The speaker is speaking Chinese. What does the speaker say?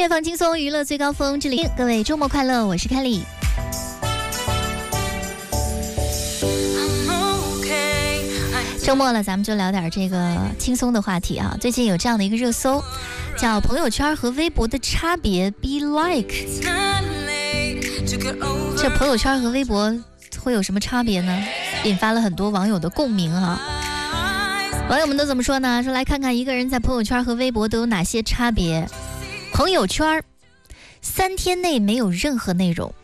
乐放轻松，娱乐最高峰，这里各位周末快乐，我是凯莉。周末了，咱们就聊点这个轻松的话题啊。最近有这样的一个热搜，叫朋友圈和微博的差别 be like。这朋友圈和微博会有什么差别呢？引发了很多网友的共鸣啊。网友们都怎么说呢？说来看看一个人在朋友圈和微博都有哪些差别。朋友圈3天内没有任何内容，